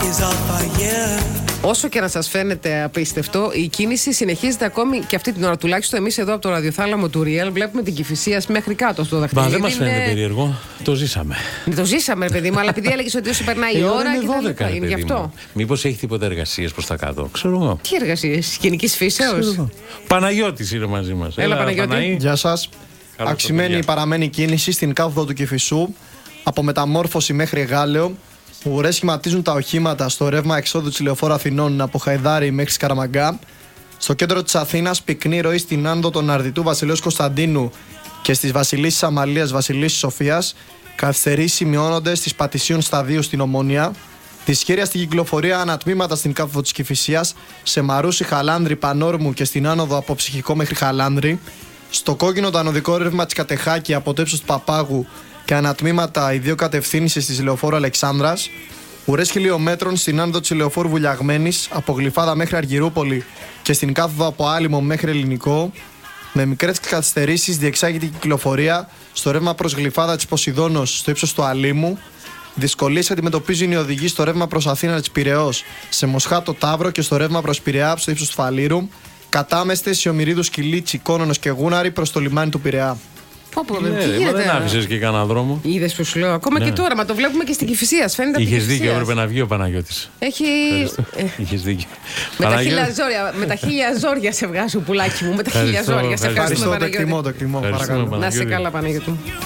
Όσο και να σας φαίνεται απίστευτο, η κίνηση συνεχίζεται ακόμη και αυτή την ώρα. Τουλάχιστον εμείς εδώ από το ραδιοθάλαμο του Real βλέπουμε την Κηφισίας μέχρι κάτω στο δαχτυλίδι. Μα δεν μας φαίνεται περίεργο. Το ζήσαμε. Το ζήσαμε, ρε παιδί μου, αλλά επειδή έλεγες ότι όσο περνάει η ώρα. Είναι 12, είναι γι' αυτό. Μήπως έχει τίποτα εργασίες προς τα κάτω. Ξέρω εγώ. Τι εργασίες, γενικής φύσεως. Παναγιώτης είναι μαζί μας. Έλα Παναγιώτη. Γεια σας. Αυξημένη παραμένει κίνηση στην κάθοδο του Κηφισού από Μεταμόρφωση μέχρι Γάλεο. Ουρές σχηματίζουν τα οχήματα στο ρεύμα εξόδου της λεωφόρου Αθηνών από Χαϊδάρη μέχρι Σκαραμαγκά. Στο κέντρο της Αθήνας, πυκνή ροή στην άνοδο των Αρδιτού Βασιλέως Κωνσταντίνου και στις Βασιλίσσης Αμαλίας Βασιλίσσης Σοφίας. Καθυστερήσεις σημειώνονται στις Πατησίων Σταδίου στην Ομόνια. Δυσχέρεια στην κυκλοφορία ανατμήματα στην κάθοδο της Κηφισίας, σε Μαρούσι, Χαλάνδρη, Πανόρμου και στην άνοδο από Ψυχικό μέχρι Χαλάνδρη. Στο κόκκινο το ανωδικό ρεύμα της Κατεχάκη από το ύψος του Παπάγου και ανατμήματα οι δύο κατευθύνσεις της λεωφόρου Αλεξάνδρας. Ουρές χιλιόμετρων στην άνοδο της λεωφόρου Βουλιαγμένης από Γλυφάδα μέχρι Αργυρούπολη και στην κάθοδο από Άλυμο μέχρι Ελληνικό. Με μικρές καθυστερήσεις διεξάγεται η κυκλοφορία στο ρεύμα προς Γλυφάδα της Ποσειδώνος στο ύψος του Αλήμου. Δυσκολίες αντιμετωπίζουν οι οδηγοί στο ρεύμα προς Αθήνα της Πειραιώς, σε Μοσχάτο Ταύρο και στο ρεύμα προς Πειραιά στο ύψος του Φαλήρου. Κατάμεστες Ιωμυρίδου, Κιλίτσι, Κόνονος και Γούναρη προς το λιμάνι του Πειραιά. Δεν άφησες και κανένα δρόμο. Είδες που σου λέω. Ακόμα και τώρα, μα το βλέπουμε και στην Κηφισίας. Φαίνεται. Είχες δίκιο, έπρεπε να βγει ο Παναγιώτης. Είχες δίκιο. Με τα χίλια ζόρια σε βγάζω, πουλάκι μου. Με τα χίλια ζόρια. Σε ευχαριστούμε, Παναγιώτη. Το εκτιμώ. Να σε καλά, Παναγιώτη.